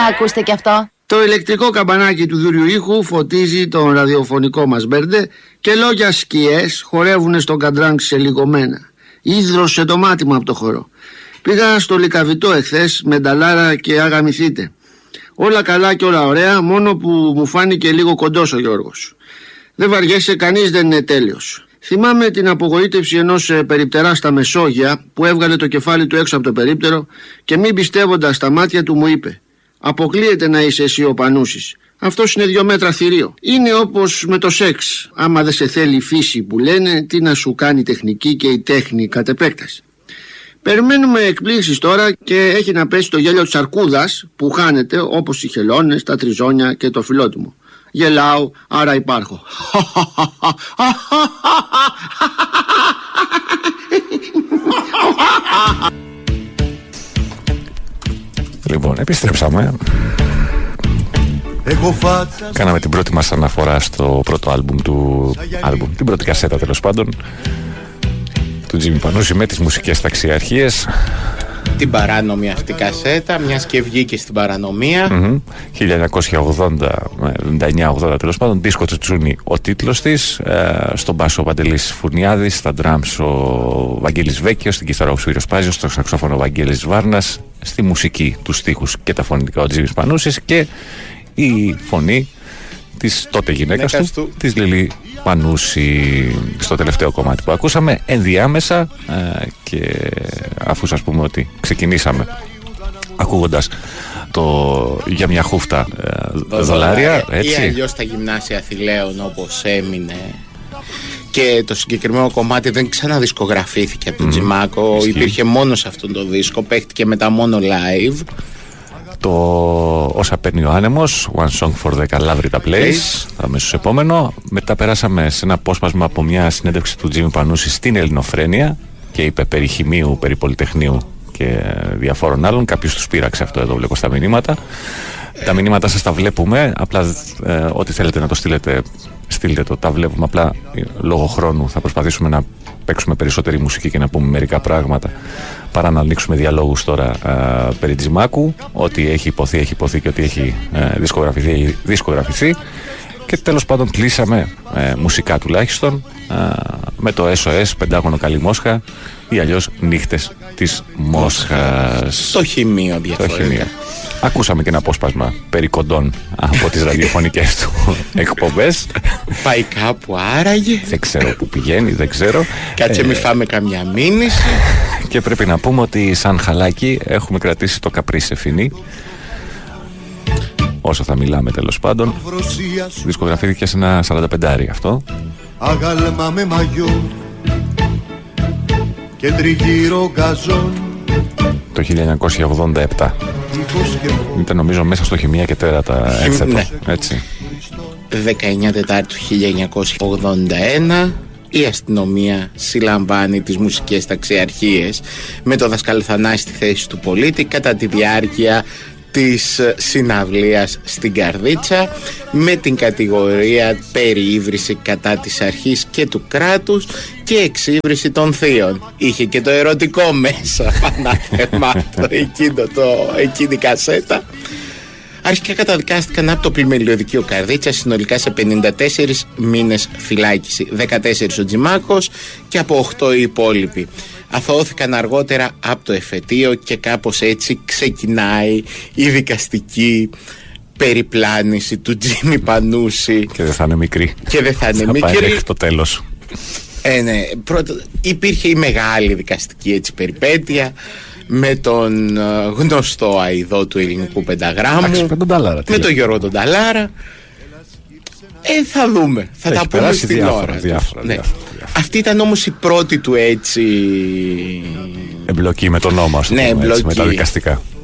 ακούστε κι αυτό. Το ηλεκτρικό καμπανάκι του δούριου ήχου φωτίζει τον ραδιοφωνικό μας μπέρντε και λόγια σκιές χορεύουν στον καντράν ξελιγωμένα. Ίδρωσε το μάτι μου από το χορό. Πήγα στο Λυκαβητό εχθές με νταλάρα και αγαμηθείτε. Όλα καλά και όλα ωραία, μόνο που μου φάνηκε λίγο κοντός ο Γιώργος. Δεν βαριέσαι, κανείς δεν είναι τέλειος. Θυμάμαι την απογοήτευση ενός περιπτερά στα Μεσόγεια που έβγαλε το κεφάλι του έξω από το περίπτερο και μην πιστεύοντας τα μάτια του μου είπε: «Αποκλείεται να είσαι εσύ ο Πανούσης. Αυτός είναι 2 μέτρα θηρίο. Είναι όπως με το σεξ. Άμα δεν σε θέλει η φύση που λένε, τι να σου κάνει η τεχνική και η τέχνη κατ' επέκταση». Περιμένουμε εκπλήξεις τώρα και έχει να πέσει το γέλιο της αρκούδας που χάνεται όπως οι χελώνες, τα τριζόνια και το φιλότιμο. Γελάω, άρα υπάρχω. Λοιπόν, επιστρέψαμε. Κάναμε την πρώτη μας αναφορά στο πρώτο άλμπουμ την πρώτη κασέτα τέλος πάντων του Τζίμι Πανούση με τις μουσικές ταξιαρχίες. Την παράνομη αυτή κασέτα, μιας και βγήκε στην παρανομία. 1980-79-80 τέλος πάντων. Δίσκο Τσουτσούνι ο τίτλος της. Στον μπάσο ο Παντελής Φουρνιάδης, στα ντράμς ο Βαγγέλης Βέκιος, στην κιθάρα ο Σπύρος Πάζιος, στο σαξόφωνο ο Βαγγέλης Βάρνας, στη μουσική, τους στίχους και τα φωνητικά ο Τζίμις Πανούσης και η φωνή της τότε γυναίκας του, της Λιλή Πανούση, στο τελευταίο κομμάτι που ακούσαμε ενδιάμεσα. Και αφού σας πούμε ότι ξεκινήσαμε ακούγοντας το «Για μια χούφτα δολάρια», έτσι, ή αλλιώς τα γυμνάσια Αθηλαίων όπως έμεινε, και το συγκεκριμένο κομμάτι δεν ξαναδισκογραφήθηκε από τον Τζιμάκο. Υπήρχε μόνο σε αυτόν τον δίσκο, παίχτηκε μετά μόνο live. Το «Όσα παίρνει ο άνεμος», One Song for the Calabrita Place, αμέσως επόμενο. Μετά περάσαμε σε ένα απόσπασμα από μια συνέντευξη του Τζίμι Πανούση στην Ελληνοφρένεια και είπε περί χημείου, περί πολυτεχνείου και διαφόρων άλλων. Κάποιος τους πείραξε αυτό εδώ, βλέπω στα μηνύματα. Τα μηνύματα σας τα βλέπουμε, απλά ό,τι θέλετε να το στείλτε το, τα βλέπουμε. Απλά λόγω χρόνου θα προσπαθήσουμε να παίξουμε περισσότερη μουσική και να πούμε μερικά πράγματα παρά να ανοίξουμε διαλόγους τώρα περί Τζιμάκου. Ό,τι έχει υποθεί και ό,τι έχει δισκογραφηθεί. Και τέλος πάντων κλείσαμε μουσικά τουλάχιστον με το SOS, Πεντάγωνο Καλή Μόσχα, ή αλλιώς Νύχτες της Μόσχας. Το χημείο διαφορετικά. Ακούσαμε και ένα απόσπασμα περί κοντών από τις ραδιοφωνικές του εκπομπές. Πάει κάπου άραγε. Δεν ξέρω που πηγαίνει, δεν ξέρω. Κάτσε μη φάμε καμιά μήνυση. Και πρέπει να πούμε ότι σαν χαλάκι έχουμε κρατήσει το Καπρί σε φινί. Όσο θα μιλάμε τέλος πάντων. Δισκογραφήθηκε σε ένα 45 αυτό. Αγάλμα με μαγιό και τριγύρω γκαζόν. Το 1987. Ήταν νομίζω μέσα στο χημεία και τέρατα ένθετο, ναι. Έτσι. 19 Τετάρτου 1981 η αστυνομία συλλαμβάνει τις μουσικές ταξιαρχίες με το δασκάλο Θανάση στη θέση του πολίτη κατά τη διάρκεια της συναυλίας στην Καρδίτσα, με την κατηγορία περιύβριση κατά της αρχής και του κράτους και εξύβριση των θείων. Είχε και το ερωτικό μέσα, πανάθεμα, εκείνη η κασέτα. Αρχικά καταδικάστηκαν από το Πλημελιωδικείο Καρδίτσα συνολικά σε 54 μήνες φυλάκιση, 14 ο Τζιμάκος και από 8 οι υπόλοιποι. Αθωώθηκαν αργότερα από το εφετείο και κάπως έτσι ξεκινάει η δικαστική περιπλάνηση του Τζίμι Πανούση. Και δεν θα είναι μικρή. Και δεν θα είναι μικρή. Θα πάει μέχρι το τέλος. Ναι, πρώτα υπήρχε η μεγάλη δικαστική έτσι περιπέτεια με τον γνωστό αηδό του ελληνικού πενταγράμμου, με τον Γιώργο τον Νταλάρα. Θα δούμε, θα τα πούμε στην ώρα. Διάφορα. Αυτή ήταν όμως η πρώτη του έτσι εμπλοκή με τον νόμο, ναι, με τα δικαστικά.